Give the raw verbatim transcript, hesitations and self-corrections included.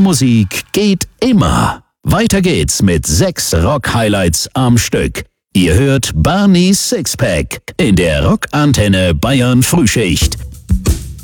Musik geht immer. Weiter geht's mit sechs Rock-Highlights am Stück. Ihr hört Barneys Sixpack in der Rockantenne Bayern Frühschicht.